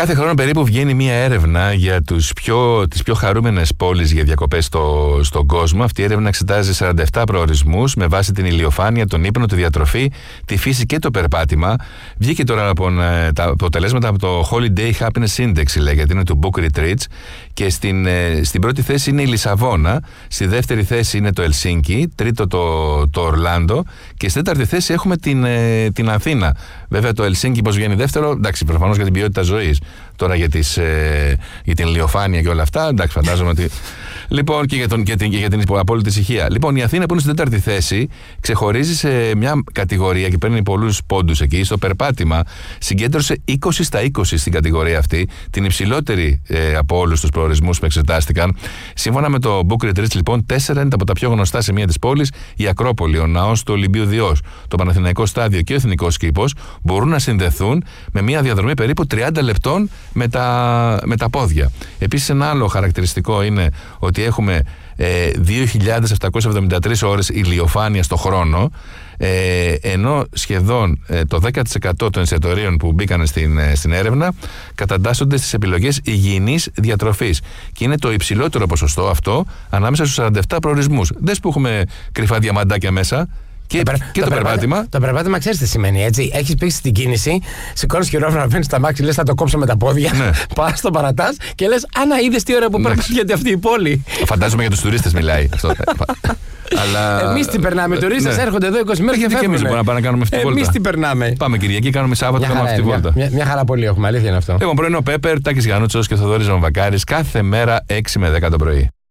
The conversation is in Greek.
Κάθε χρόνο περίπου βγαίνει μία έρευνα για τις πιο χαρούμενες πόλεις για διακοπές στον κόσμο. Αυτή η έρευνα εξετάζει 47 προορισμούς με βάση την ηλιοφάνεια, τον ύπνο, τη διατροφή, τη φύση και το περπάτημα. Βγήκε τώρα λοιπόν τα αποτελέσματα από το Holiday Happiness Index, λέγεται, είναι του Book Retreats, και στην πρώτη θέση είναι η Λισαβόνα, στη δεύτερη θέση είναι το Ελσίνκι, τρίτο το Ορλάντο και στη τέταρτη θέση έχουμε την Αθήνα. Βέβαια το Ελσίνκι πώς βγαίνει δεύτερο, εντάξει, προφανώς για την ποιότητα ζωής. Τώρα για την ηλιοφάνεια και όλα αυτά, εντάξει, φαντάζομαι ότι. Λοιπόν, και για την απόλυτη ησυχία. Λοιπόν, η Αθήνα που είναι στην τέταρτη θέση ξεχωρίζει σε μια κατηγορία και παίρνει πολλούς πόντους εκεί. Στο περπάτημα συγκέντρωσε 20 στα 20 στην κατηγορία αυτή, την υψηλότερη από όλους τους προορισμούς που εξετάστηκαν. Σύμφωνα με το Book Retreats, λοιπόν, 4 είναι από τα πιο γνωστά σημεία της πόλης: η Ακρόπολη, ο ναός του Ολυμπίου Διός, το Παναθηναϊκό Στάδιο και ο Εθνικός Κήπος. Μπορούν να συνδεθούν με μια διαδρομή περίπου 30 λεπτών με τα πόδια. Επίσης, ένα άλλο χαρακτηριστικό είναι ότι έχουμε 2.773 ώρες ηλιοφάνεια στο χρόνο, ενώ σχεδόν το 10% των εστιατορίων που μπήκαν στην έρευνα καταντάσσονται στις επιλογές υγιεινής διατροφής. Και είναι το υψηλότερο ποσοστό αυτό ανάμεσα στους 47 προορισμούς. Δες που έχουμε κρυφά διαμαντάκια μέσα. Και το περπάτημα. Το περπάτημα ξέρεις τι σημαίνει, έτσι. Έχεις πήξει την κίνηση, σηκώνεις χειρόφρενα, μπαίνεις στα μάξι, λες θα το κόψω με τα πόδια. Ναι. Πας, το παρατάς και λες Άννα, είδες τι ώρα που περπατιέται αυτή η πόλη. Φαντάζομαι για τους τουρίστες μιλάει αυτό. Αλλά... Εμείς τι περνάμε. Οι τουρίστες έρχονται εδώ 20 μέρες και φεύγουν. Και εμείς μπορούμε να πάμε να κάνουμε αυτή τη βόλτα. Εμείς τι περνάμε. Πάμε Κυριακή, κάνουμε Σάββατο, κάνουμε αυτή τη βόλτα. Μια χαρά πολύ έχουμε, αλήθεια είναι αυτό. Λοιπόν, πρωινό Πέπερ, Τάκης Γιαννούτσος και Θοδωρής Βαμβακάρης κάθε μέρα 6 με 10 το πρωί.